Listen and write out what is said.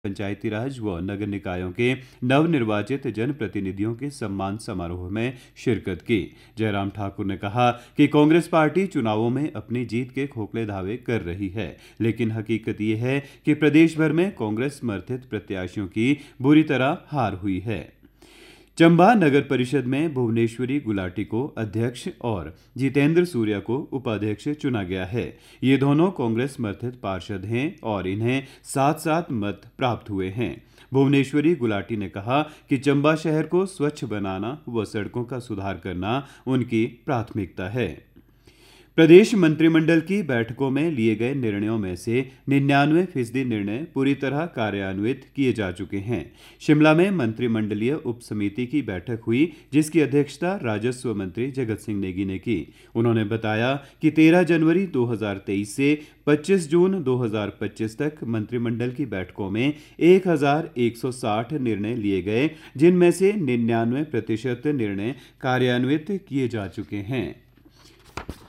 पंचायती राज व नगर निकायों के नवनिर्वाचित जनप्रतिनिधियों के सम्मान समारोह में शिरकत की। जयराम ठाकुर ने कहा कि कांग्रेस पार्टी चुनावों में अपनी जीत के खोखले दावे कर रही है, लेकिन हकीकत ये है कि प्रदेश भर में कांग्रेस समर्थित प्रत्याशियों की बुरी तरह हार हुई है। चंबा नगर परिषद में भुवनेश्वरी गुलाटी को अध्यक्ष और जितेंद्र सूर्या को उपाध्यक्ष चुना गया है। ये दोनों कांग्रेस समर्थित पार्षद हैं और इन्हें 7-7 मत प्राप्त हुए हैं। भुवनेश्वरी गुलाटी ने कहा कि चंबा शहर को स्वच्छ बनाना व सड़कों का सुधार करना उनकी प्राथमिकता है। प्रदेश मंत्रिमंडल की बैठकों में लिए गए निर्णयों में से 99% निर्णय पूरी तरह कार्यान्वित किए जा चुके हैं। शिमला में मंत्रिमंडलीय उप समिति की बैठक हुई, जिसकी अध्यक्षता राजस्व मंत्री जगत सिंह नेगी ने की। उन्होंने बताया कि 13 जनवरी 2023 से 25 जून 2025 तक मंत्रिमंडल की बैठकों में 1160 निर्णय लिए गए, जिनमें से 99% निर्णय कार्यान्वित किए जा चुके हैं।